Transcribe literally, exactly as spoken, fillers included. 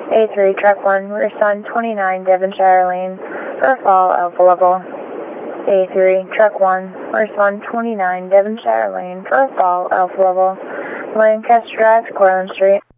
A three, truck one, respond twenty-nine Devonshire Lane, for fall Alpha level. A three, truck one, respond twenty-nine Devonshire Lane, for fall Alpha level. Lancaster Drive, Cortlandt Street.